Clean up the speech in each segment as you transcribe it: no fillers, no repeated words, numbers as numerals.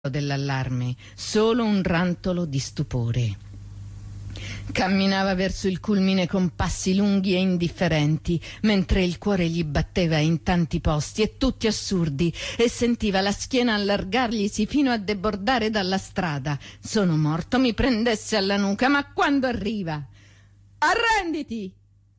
dell'allarme, solo un rantolo di stupore. Camminava verso il culmine con passi lunghi e indifferenti, mentre il cuore gli batteva in tanti posti e tutti assurdi, e sentiva la schiena allargarglisi fino a debordare dalla strada. Sono morto, mi prendesse alla nuca, ma quando arriva? Arrenditi!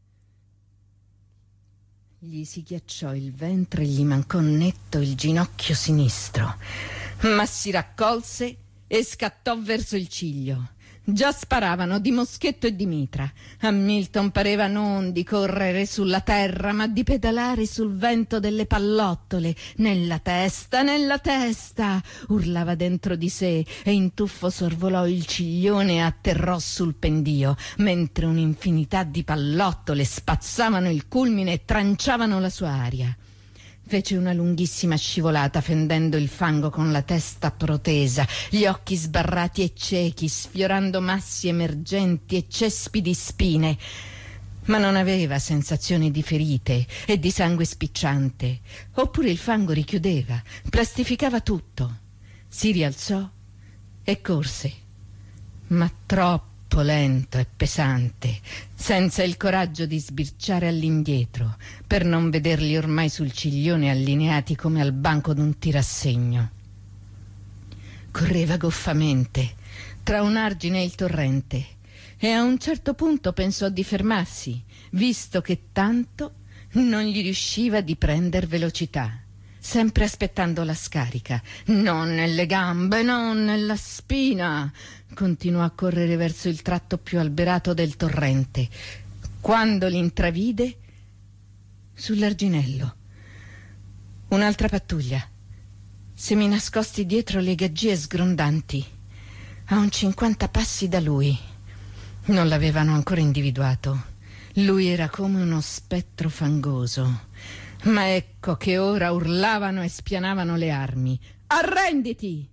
Gli si ghiacciò il ventre e gli mancò netto il ginocchio sinistro, ma si raccolse e scattò verso il ciglio. Già sparavano di moschetto e di mitra. A Milton pareva non di correre sulla terra, ma di pedalare sul vento delle pallottole. Nella testa, urlava dentro di sé, e in tuffo sorvolò il ciglione e atterrò sul pendio, mentre un'infinità di pallottole spazzavano il culmine e tranciavano la sua aria. Fece una lunghissima scivolata, fendendo il fango con la testa protesa, gli occhi sbarrati e ciechi, sfiorando massi emergenti e cespi di spine. Ma non aveva sensazioni di ferite e di sangue spicciante. Oppure il fango richiudeva, plastificava tutto. Si rialzò e corse, ma troppo lento e pesante, senza il coraggio di sbirciare all'indietro, per non vederli ormai sul ciglione allineati come al banco d'un tirassegno. Correva goffamente tra un argine e il torrente, e a un certo punto pensò di fermarsi, visto che tanto non gli riusciva di prender velocità, sempre aspettando la scarica. Non nelle gambe, non nella spina. Continuò a correre verso il tratto più alberato del torrente, quando l'intravide sull'arginello. Un'altra pattuglia, seminascosti dietro le gaggie sgrondanti, a un 50 passi da lui. Non l'avevano ancora individuato. Lui era come uno spettro fangoso. Ma ecco che ora urlavano e spianavano le armi. Arrenditi!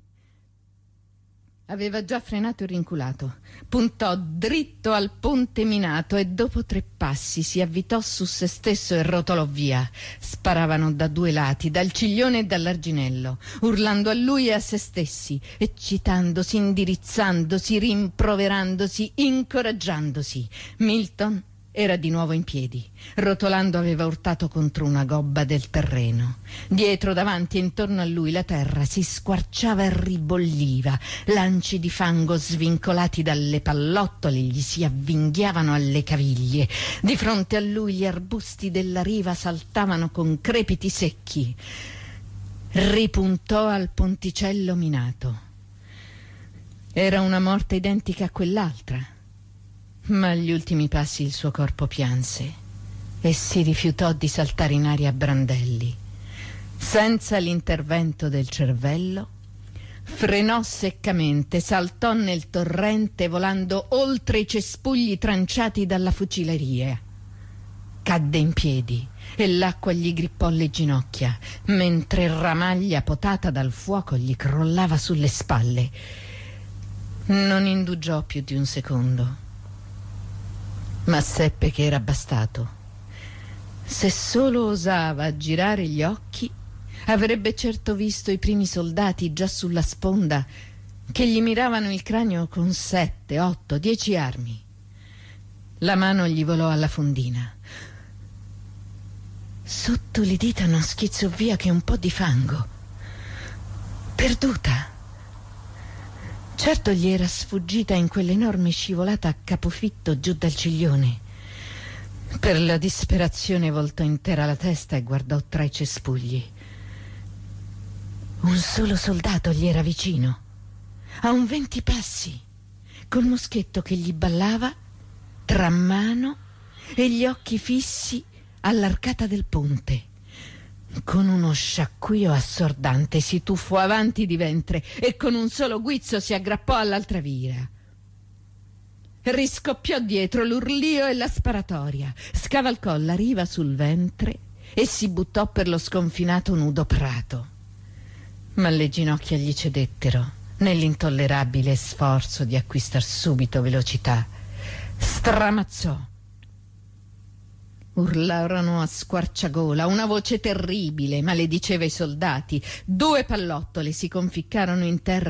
Aveva già frenato il rinculato, puntò dritto al ponte minato e dopo 3 passi si avvitò su se stesso e rotolò via. Sparavano da 2 lati, dal ciglione e dall'arginello, urlando a lui e a se stessi, eccitandosi, indirizzandosi, rimproverandosi, incoraggiandosi. Milton era di nuovo in piedi. Rotolando aveva urtato contro una gobba del terreno. Dietro, davanti e intorno a lui la terra si squarciava e ribolliva. Lanci di fango svincolati dalle pallottole gli si avvinghiavano alle caviglie. Di fronte a lui gli arbusti della riva saltavano con crepiti secchi. Ripuntò al ponticello minato. Era una morte identica a quell'altra. Ma agli ultimi passi il suo corpo pianse e si rifiutò di saltare in aria a brandelli. Senza l'intervento del cervello, frenò seccamente, saltò nel torrente volando oltre i cespugli tranciati dalla fucileria. Cadde in piedi e l'acqua gli grippò le ginocchia, mentre ramaglia potata dal fuoco gli crollava sulle spalle. Non indugiò più di un secondo, ma seppe che era bastato. Se solo osava girare gli occhi, avrebbe certo visto i primi soldati già sulla sponda che gli miravano il cranio con 7, 8, 10 armi. La mano gli volò alla fondina. Sotto le dita non schizzò via che un po' di fango. Perduta! Certo gli era sfuggita in quell'enorme scivolata a capofitto giù dal ciglione. Per la disperazione voltò intera la testa e guardò tra i cespugli. Un solo soldato gli era vicino, a un 20 passi, col moschetto che gli ballava tra mano e gli occhi fissi all'arcata del ponte. Con uno sciacquio assordante si tuffò avanti di ventre e con un solo guizzo si aggrappò all'altra via. Riscoppiò dietro l'urlio e la sparatoria, scavalcò la riva sul ventre e si buttò per lo sconfinato nudo prato. Ma le ginocchia gli cedettero nell'intollerabile sforzo di acquistar subito velocità. Stramazzò. Urlarono a squarciagola, una voce terribile malediceva i soldati. 2 pallottole si conficcarono in terra